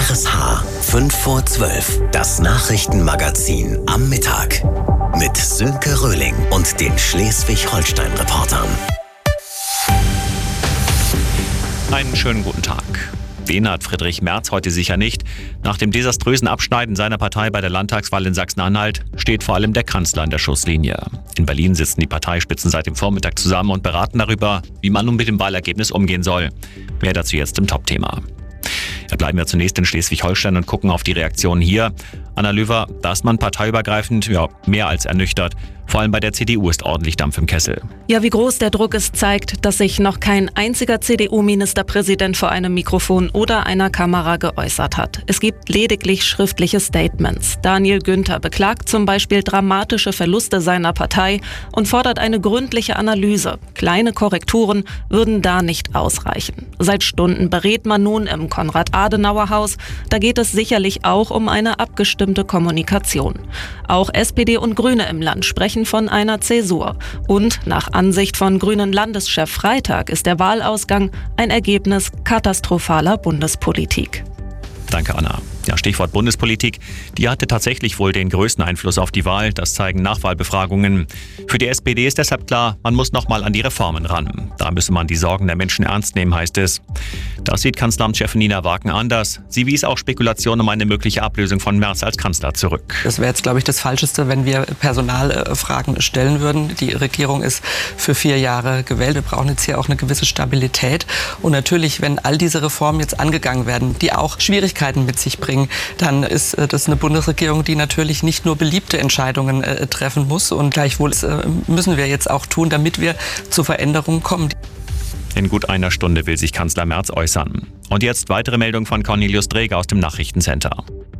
RSH 5 vor 12, das Nachrichtenmagazin am Mittag. Mit Sönke Röhling und den Schleswig-Holstein-Reportern. Einen schönen guten Tag. Den hat Friedrich Merz heute sicher nicht. Nach dem desaströsen Abschneiden seiner Partei bei der Landtagswahl in Sachsen-Anhalt steht vor allem der Kanzler in der Schusslinie. In Berlin sitzen die Parteispitzen seit dem Vormittag zusammen und beraten darüber, wie man nun mit dem Wahlergebnis umgehen soll. Mehr dazu jetzt im Top-Thema. Ja, bleiben wir zunächst in Schleswig-Holstein und gucken auf die Reaktionen hier. Anna Löwer, da ist man parteiübergreifend mehr als ernüchtert. Vor allem bei der CDU ist ordentlich Dampf im Kessel. Ja, wie groß der Druck ist, zeigt, dass sich noch kein einziger CDU-Ministerpräsident vor einem Mikrofon oder einer Kamera geäußert hat. Es gibt lediglich schriftliche Statements. Daniel Günther beklagt zum Beispiel dramatische Verluste seiner Partei und fordert eine gründliche Analyse. Kleine Korrekturen würden da nicht ausreichen. Seit Stunden berät man nun im Konrad-Adenauer-Haus. Da geht es sicherlich auch um eine abgestimmte Kommunikation. Auch SPD und Grüne im Land sprechen von einer Zäsur. Und nach Ansicht von Grünen Landeschef Freitag ist der Wahlausgang ein Ergebnis katastrophaler Bundespolitik. Danke, Anna. Ja, Stichwort Bundespolitik. Die hatte tatsächlich wohl den größten Einfluss auf die Wahl. Das zeigen Nachwahlbefragungen. Für die SPD ist deshalb klar, man muss nochmal an die Reformen ran. Da müsse man die Sorgen der Menschen ernst nehmen, heißt es. Das sieht Kanzleramtschefin Nina Wagen anders. Sie wies auch Spekulationen um eine mögliche Ablösung von Merz als Kanzler zurück. Das wäre jetzt, glaube ich, das Falscheste, wenn wir Personalfragen stellen würden. Die Regierung ist für 4 Jahre gewählt. Wir brauchen jetzt hier auch eine gewisse Stabilität. Und natürlich, wenn all diese Reformen jetzt angegangen werden, die auch Schwierigkeiten mit sich bringen, dann ist das eine Bundesregierung, die natürlich nicht nur beliebte Entscheidungen treffen muss. Und gleichwohl müssen wir jetzt auch tun, damit wir zu Veränderungen kommen. In gut einer Stunde will sich Kanzler Merz äußern. Und jetzt weitere Meldung von Cornelius Dreger aus dem Nachrichtencenter.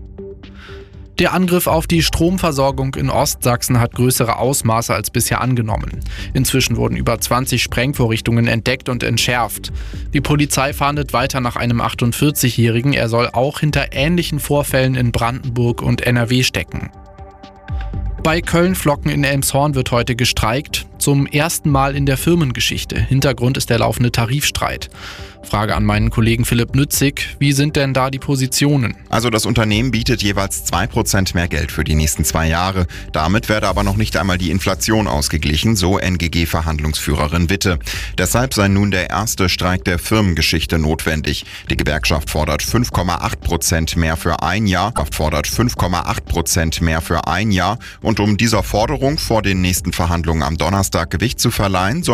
Der Angriff auf die Stromversorgung in Ostsachsen hat größere Ausmaße als bisher angenommen. Inzwischen wurden über 20 Sprengvorrichtungen entdeckt und entschärft. Die Polizei fahndet weiter nach einem 48-Jährigen. Er soll auch hinter ähnlichen Vorfällen in Brandenburg und NRW stecken. Bei Köln-Flocken in Elmshorn wird heute gestreikt. Zum ersten Mal in der Firmengeschichte. Hintergrund ist der laufende Tarifstreit. Frage an meinen Kollegen Philipp Nützig. Wie sind denn da die Positionen? Also das Unternehmen bietet jeweils 2% mehr Geld für die nächsten 2 Jahre. Damit werde aber noch nicht einmal die Inflation ausgeglichen, so NGG-Verhandlungsführerin Witte. Deshalb sei nun der erste Streik der Firmengeschichte notwendig. Die Gewerkschaft fordert 5,8% mehr für ein Jahr. Und um dieser Forderung vor den nächsten Verhandlungen am Donnerstag Gewicht zu verleihen, soll